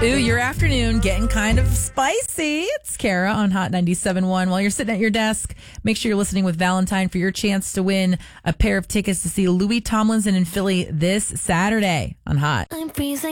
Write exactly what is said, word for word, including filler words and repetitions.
Ooh, your afternoon getting kind of spicy. It's Kara on Hot ninety-seven point one. While you're sitting at your desk, make sure you're listening with Valentine for your chance to win a pair of tickets to see Louis Tomlinson in Philly this Saturday on Hot. I'm freezing.